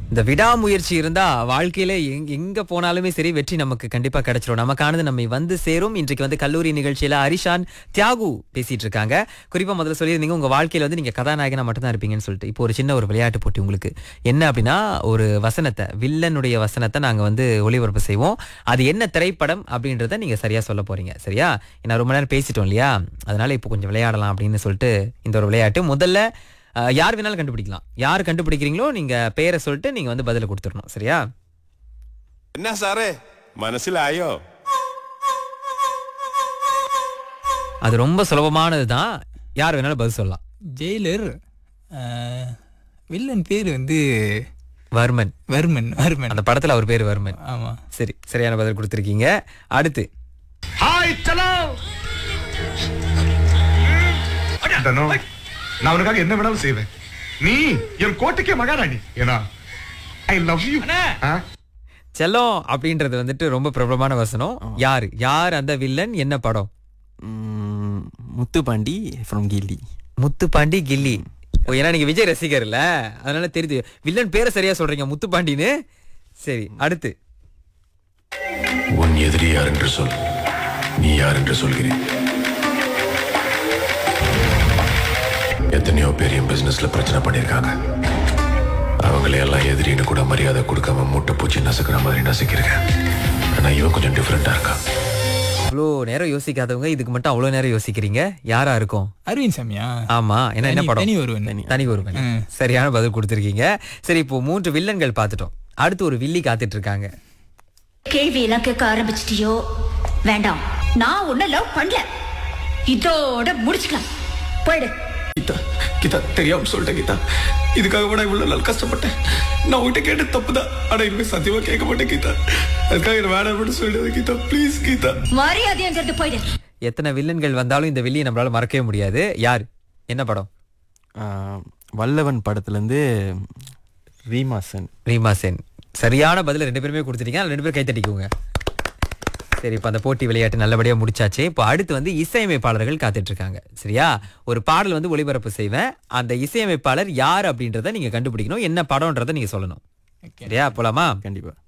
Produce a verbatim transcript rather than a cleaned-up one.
இந்த விடாமுயற்சி இருந்தா வாழ்க்கையில எங்க எங்க போனாலுமே சரி வெற்றி நமக்கு கண்டிப்பா கிடைச்சிரும். நமக்கானது நம்மை வந்து சேரும். இன்றைக்கு வந்து கல்லூரி நிகழ்ச்சியில ஹரிஷான் தியாகு பேசிட்டு இருக்காங்க. குறிப்பா முதல்ல சொல்லியிருந்தீங்க உங்க வாழ்க்கையில வந்து நீங்க கதாநாயகனா மட்டும்தான் இருப்பீங்கன்னு சொல்லிட்டு. இப்போ ஒரு சின்ன ஒரு விளையாட்டு போட்டி உங்களுக்கு. என்ன அப்படின்னா ஒரு வசனத்தை வில்லனுடைய வசனத்தை நாங்க வந்து ஒளிபரப்பு செய்வோம். அது என்ன திரைப்படம் அப்படின்றத நீங்க சரியா சொல்ல போறீங்க. சரியா? ஏன்னா ரொம்ப நேரம் பேசிட்டோம் இல்லையா? அதனால இப்போ கொஞ்சம் விளையாடலாம் அப்படின்னு சொல்லிட்டு இந்த ஒரு விளையாட்டு. முதல்ல அஹ், யார் வேணாலும் கண்டுபிடிக்கலாம். யார் கண்டுபிடிக்கிறீங்களோ நீங்க பெயரை சொல்லிட்டு நீங்க வந்து பதில கொடுத்துடணும். சரியா? என்ன சாரே മനസ്സിലായോ? அது ரொம்ப சுலபமானதுதான். யார் வேணாலும் பதில் சொல்லலாம். ஜெயிலர். அஹ், வில்லன் பேர் வந்து வர்மன். வர்மன். வர்மன். அந்த படத்துல அவர் பேர் வர்மன். ஆமா. சரி, சரியான பதில் கொடுத்திருக்கீங்க. அடுத்து ஹாய் சலோ. தனோ, நான் உனக்காக என்ன வேணாலும் செய்வேன். நீ என் கோட்டைக்கே மகாராணி. ஏன்னா ஐ லவ் யூ. செல்லம் அப்படின்றது வந்துட்டு ரொம்ப பிரபலமான வசனம். யாரு யார் அந்த வில்லன்? என்ன படம்? ம், முத்துப்பாண்டி ஃப்ரம் கில்லி. முத்துப்பாண்டி கில்லி. ஓ, ஏன்னா நீங்க விஜய் ரசிகர் இல்ல, அதனால தெரியுது. வில்லன் பேரை சரியா சொல்றீங்க, முத்துப்பாண்டின்னு. சரி, அடுத்து உன் எதிரி யார் என்று சொல், நீ யார் என்று சொல்கிறேன். எத்தனையோ பேர் என் பிசினஸ்ல பிரச்சனை பண்ணிருக்காங்க. அவங்களே எல்லாம் எதிரின்னு கூட மரியாதை கொடுக்காம மூட்டை பூச்சி நசுக்கிற மாதிரி நசுக்கிருக்கேன். ஆனா இவன் கொஞ்சம் டிஃபரெண்டா இருக்கான். அவ்வளோ நேரம் யோசிக்காதவங்க இதுக்கு மட்டும் அவ்வளோ நேரம் யோசிக்கிறீங்க. யாரா இருக்கும்? அரவிந்த் சாமியா? ஆமா, என்ன என்ன தனி- படம்? தனி ஒருவன். தனி ஒருவன். ம். சரியான பதில் கொடுத்திருக்கீங்க. சரி, இப்போ மூன்று வில்லன்கள் பார்த்துட்டோம். அடுத்து ஒரு வில்லி காத்துட்டு இருக்காங்க. கேள்வி எல்லாம் கேட்க ஆரம்பிச்சிட்டியோ? வேண்டாம், நான் உன்னை லவ் பண்ணல. இதோட முடிச்சுக்கலாம். போயிடு. கீதா, கீதா தெரியாம சொல்லிட்டேன் கீதா. இதுக்காக கூட இவ்வளவு நாள் கஷ்டப்பட்டேன். நான் உன்கிட்ட கேட்டு தப்புதான். ஆனா இனிமே சத்தியமா கேட்க மாட்டேன் கீதா. அதுக்காக என்ன வேணாம் மட்டும் சொல்லிடுது கீதா. ப்ளீஸ் கீதா. மரியாதைங்கிறது போயிடு. எத்தனை வில்லன்கள் வந்தாலும் இந்த வில்லியை நம்மளால மறக்கவே முடியாது. யார்? என்ன படம்? ஆ, வல்லவன் படத்துலேருந்து ரீமாசன். ரீமா சென். சரியான பதில ரெண்டு பேருமே கொடுத்துட்டீங்க. ரெண்டு பேரும் கை தட்டிக்குங்க. சரி, இப்போ அந்த போட்டி விளையாட்டு நல்லபடியா முடிச்சாச்சு. இப்போ அடுத்து வந்து இசையமைப்பாளர்கள் காத்துட்டு இருக்காங்க. சரியா? ஒரு பாடல் வந்து ஒளிபரப்பு செய்வேன். அந்த இசையமைப்பாளர் யார் அப்படின்றத நீங்க கண்டுபிடிக்கணும். என்ன படம்ன்றத நீங்க சொல்லணும். சரியா? போலாமா? கண்டிப்பா.